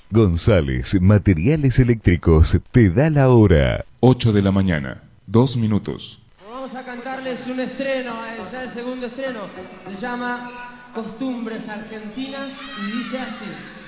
González Materiales Eléctricos te da la hora. 8 de la mañana, 2 minutos. Vamos a cantarles un estreno, ya el segundo estreno. Se llama Costumbres Argentinas y dice así.